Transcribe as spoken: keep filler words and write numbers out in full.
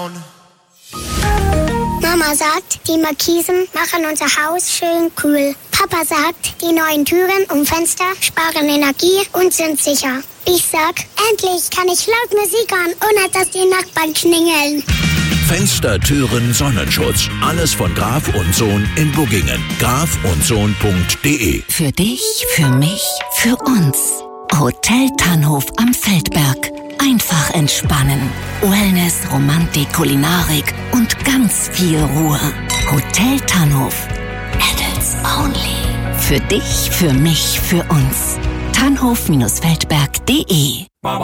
Mama sagt, die Markisen machen unser Haus schön kühl. Papa sagt, die neuen Türen und Fenster sparen Energie und sind sicher. Ich sag, endlich kann ich laut Musik hören, ohne dass die Nachbarn klingeln. Fenster, Türen, Sonnenschutz. Alles von Graf und Sohn in Buggingen. graf und sohn punkt de. Für dich, für mich, für uns. Hotel Tannhof am Feldberg. Einfach entspannen. Wellness, Romantik, Kulinarik und ganz viel Ruhe. Hotel Tannhof. Adults only. Für dich, für mich, für uns. tannhof Bindestrich feldberg punkt de